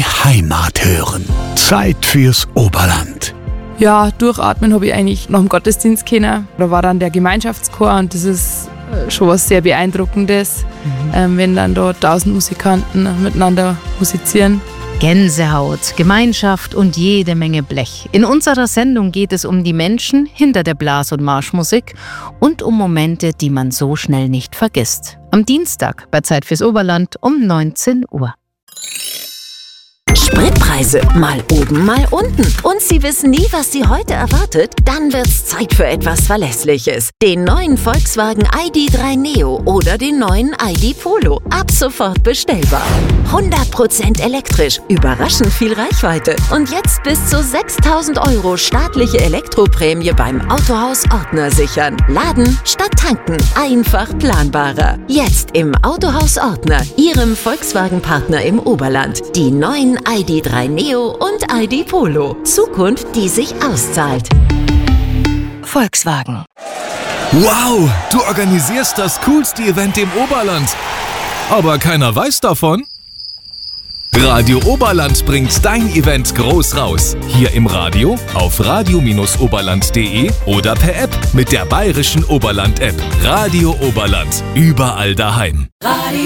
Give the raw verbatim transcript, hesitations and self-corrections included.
Die Heimat hören. Zeit fürs Oberland. Ja, durchatmen habe ich eigentlich nach dem Gottesdienst können. Da war dann der Gemeinschaftschor und das ist schon was sehr Beeindruckendes, mhm. ähm, wenn dann da tausend Musikanten miteinander musizieren. Gänsehaut, Gemeinschaft und jede Menge Blech. In unserer Sendung geht es um die Menschen hinter der Blas- und Marschmusik und um Momente, die man so schnell nicht vergisst. Am Dienstag bei Zeit fürs Oberland um neunzehn Uhr. Spritpreise mal oben, mal unten. Und Sie wissen nie, was Sie heute erwartet? Dann wird's Zeit für etwas Verlässliches. Den neuen Volkswagen I D drei Neo oder den neuen I D Polo. Ab sofort bestellbar. hundert Prozent elektrisch, überraschend viel Reichweite. Und jetzt bis zu sechstausend Euro staatliche Elektroprämie beim Autohaus Ortner sichern. Laden statt tanken. Einfach planbarer. Jetzt im Autohaus Ortner, Ihrem Volkswagen-Partner im Oberland. Die neuen I D drei Neo und I D Polo. Zukunft, die sich auszahlt. Volkswagen. Wow, du organisierst das coolste Event im Oberland. Aber keiner weiß davon. Radio Oberland bringt dein Event groß raus. Hier im Radio, auf radio oberland punkt de oder per App mit der bayerischen Oberland-App. Radio Oberland. Überall daheim.